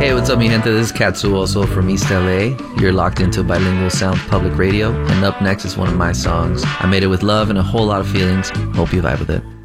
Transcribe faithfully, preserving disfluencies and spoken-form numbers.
Hey, what's up, mi gente? This is Katsuoso from East L A. You're locked into Bilingual Sound Public Radio, and up next is one of my songs. I made it with love and a whole lot of feelings. Hope you vibe with it.